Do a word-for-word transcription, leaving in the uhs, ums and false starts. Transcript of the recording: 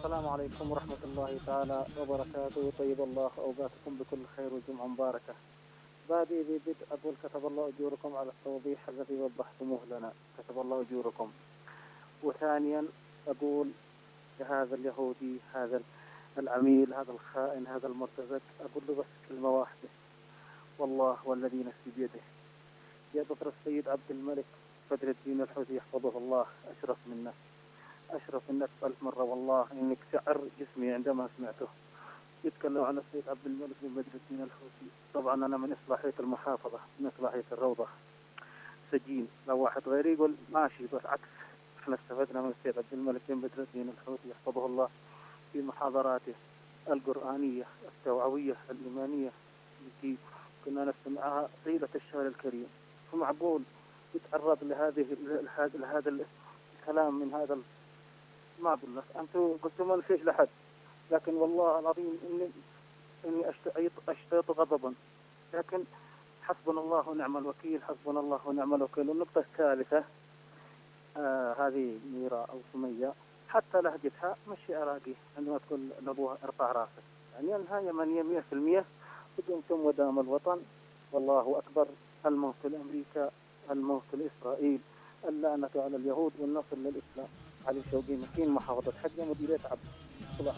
السلام عليكم ورحمة الله تعالى وبركاته. طيب الله أوقاتكم بكل خير وجمعة مباركة. بادئ ذي بدء أقول كتب الله أجوركم على التوضيح الذي وضحتموه لنا، كتب الله أجوركم. وثانيا أقول لهذا اليهودي، هذا العميل، هذا الخائن، هذا المرتزق، أقول له بس كلمة واحدة: والله والذي نفسي بيده، يا بطر السيد عبد الملك بدر الدين الحوثي يحفظه الله، أشرف منك، أشرف منك ألف مرة. والله إنك شعر جسمي عندما سمعته يتكلم عن السيد عبد الملك بن بدر الدين الحوثي. طبعا أنا من إصلاحية المحافظة، من إصلاحية الروضة سجين. لو واحد غيري يقول ماشي، بس عكس، احنا استفدنا من السيد عبد الملك بن بدر الدين الحوثي يحفظه الله في محاضراته القرآنية التوعوية الإيمانية التي كنا نستمعها طيلة الشهر الكريم. فمعقول يتعرض لهذه لهذا الكلام من هذا؟ ما أقول لك أنتم قلتم ما فيش لحد، لكن والله العظيم إني إني أشتيط أشتيط غضبا. لكن حسبنا الله ونعم الوكيل، حسبنا الله ونعم الوكيل. والنقطة الثالثة، آه هذه ميرا أو سمية، حتى لهجتها مشي أراقي عندما تقول لأبوها ارفع راسك، يعني أنها يمنية مئة في المئة. ودمتم ودام الوطن، والله أكبر. الموت لأمريكا، الموت لإسرائيل، اللعنة على اليهود والنصر للإسلام. علي شوقي، مكين، محافظة حجة، مديرية عبد.